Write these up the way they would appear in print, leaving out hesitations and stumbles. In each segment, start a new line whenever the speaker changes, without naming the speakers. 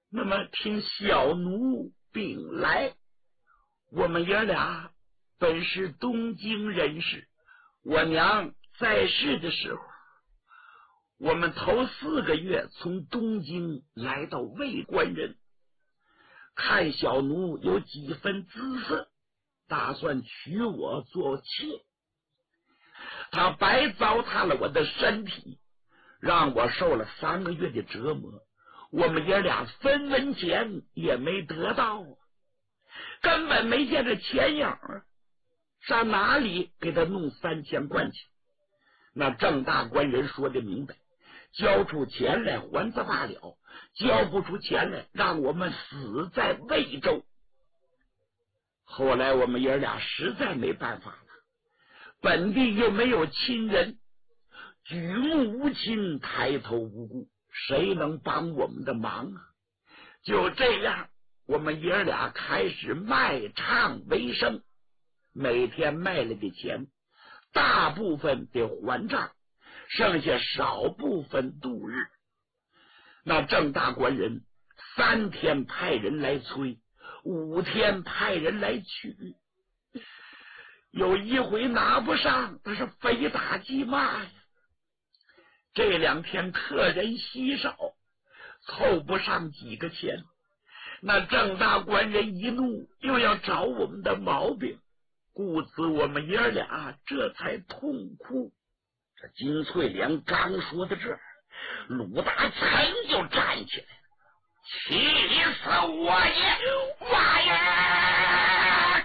那么听小奴禀来，我们爷俩本是东京人士，我娘在世的时候，我们头4个月从东京来到魏官人，看小奴有几分姿色，打算娶我做妾。他白糟蹋了我的身体，让我受了3个月的折磨，我们爷俩分文钱也没得到，根本没见着钱影儿，上哪里给他弄3000贯钱？那郑大官人说的明白，交出钱来还则罢了，交不出钱来让我们死在魏州。后来我们爷俩实在没办法了，本地又没有亲人，举目无亲，抬头无故，谁能帮我们的忙啊？就这样，我们爷俩开始卖唱为生，每天卖了的钱大部分得还账，剩下少部分度日。那郑大官人3天派人来催，5天派人来取，有一回拿不上，那是非打即骂呀。这2天客人稀少，凑不上几个钱，那郑大官人一怒，又要找我们的毛病，故此我们爷俩这才痛哭。这金翠莲刚说到这儿，鲁达噌就站起来了，气死我也！妈呀！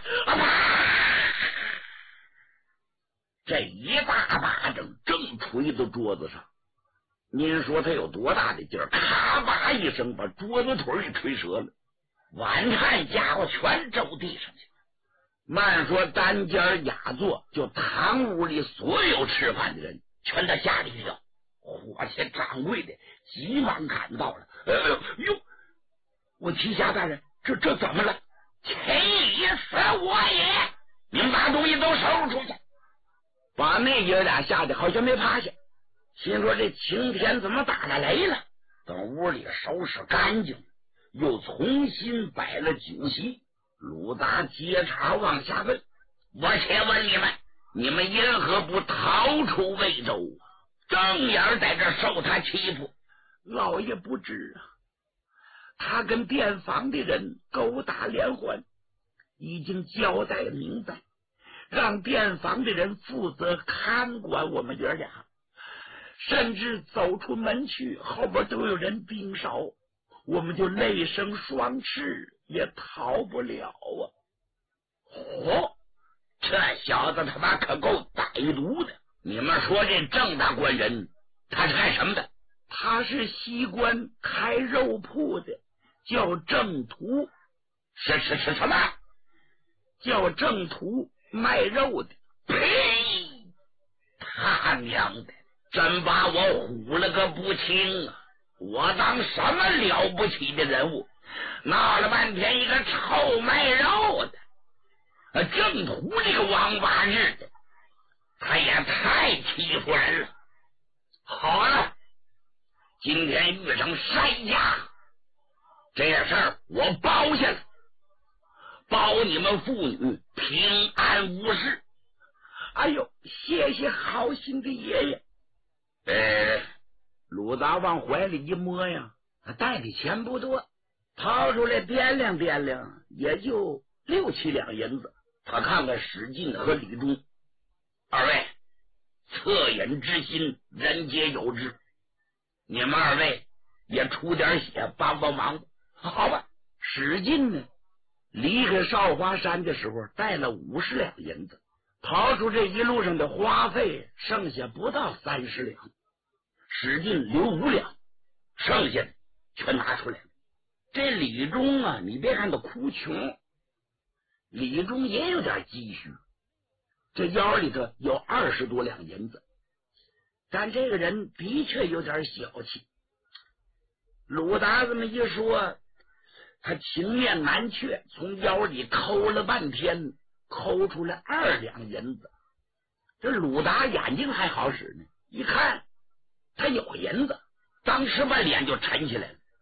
这一大巴掌正捶到桌子上，您说他有多大的劲儿？咔吧一声把桌子腿给捶折了，碗筷家伙全周地上去了。慢说单间雅座，就堂屋里所有吃饭的人全都吓了一跳，伙计掌柜的急忙赶到了。哟，我提辖大人，这怎么了？气死我也！你们把东西都收拾出去！把那爷俩吓得好像没趴下，心说这晴天怎么打了雷了？等屋里收拾干净，又重新摆了酒席。鲁达接茬往下问：我且问你们因何不逃出魏州？正眼在这受他欺负？老爷不知啊，他跟店房的人勾打连环，已经交代明白，让店房的人负责看管我们爷俩，甚至走出门去，后边都有人盯梢，我们就泪生双翅，也逃不了啊！这小子他妈可够歹毒的！你们说这郑大官人他是干什么的？他是西关开肉铺的，叫郑屠。是什么？叫郑屠，卖肉的。呸！他娘的，真把我唬了个不轻啊！我当什么了不起的人物？闹了半天一个臭卖肉的，郑屠这个王八日的，他也太欺负人了。好了，今天遇上山家，这事儿我包下来，保你们父女平安无事。哎呦，谢谢好心的爷爷。鲁达往怀里一摸呀，他带的钱不多，掏出来掂量掂量，也就6、7两银子。他看看史进和李忠，二位恻隐之心人皆有之，你们二位也出点血帮帮忙。好吧。史进呢，离开少华山的时候带了50两银子，刨出这一路上的花费，剩下不到30两。史进留5两，剩下的全拿出来了。这李忠啊，你别看他哭穷，李忠也有点积蓄，这腰里头有20多两银子，但这个人的确有点小气。鲁达这么一说，他情面难却，从腰里抠了半天，抠出来2两银子。这鲁达眼睛还好使呢，一看他有银子，当时把脸就沉起来了。